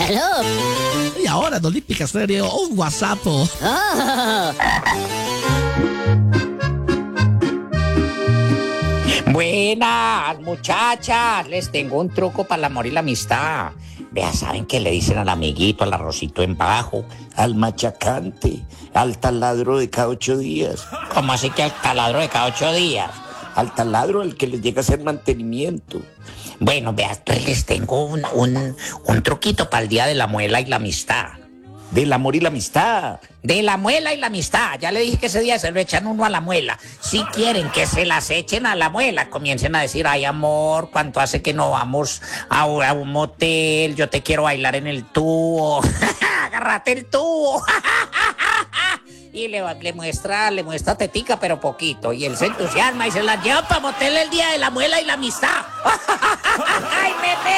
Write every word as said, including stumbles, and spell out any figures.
Hello. Y ahora en Olímpica Estéreo, un WhatsApp. Oh. Buenas, muchachas, les tengo un truco para el amor y la amistad. Vea, ¿saben qué le dicen al amiguito, al arrocito en bajo, al machacante, al taladro de cada ocho días? ¿Cómo así que al taladro de cada ocho días? Al taladro al que les llega a hacer mantenimiento. Bueno, vea, entonces les tengo un, un, un truquito para el día de la muela y la amistad. Del amor y la amistad. De la muela y la amistad. Ya le dije que ese día se lo echan uno a la muela. Si quieren que se las echen a la muela, comiencen a decir, ay, amor, ¿cuánto hace que no vamos a, a un motel? Yo te quiero bailar en el tubo. Agárrate el tubo. Y le, le muestra, le muestra tetica, pero poquito. Y él se entusiasma y se las lleva para motel el día de la muela y la amistad. ¡Ay, me